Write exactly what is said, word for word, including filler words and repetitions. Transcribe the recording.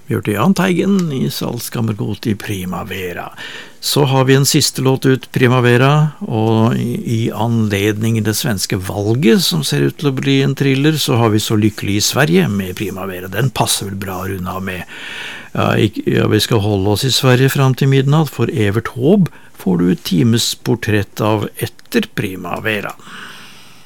Vi hørte Jahn Teigen i Salzkammergut i Primavera. Så har vi en siste låt ut, Primavera, og i, i anledning det svenske valget, som ser ut til å bli en thriller, så har vi Så lykkelig i Sverige med Primavera. Den passer vel bra å runde av med. Ja, ikke, ja, vi skal holde oss i Sverige fram til midnatt, for Evert Taube får du et times portrett av etter Primavera.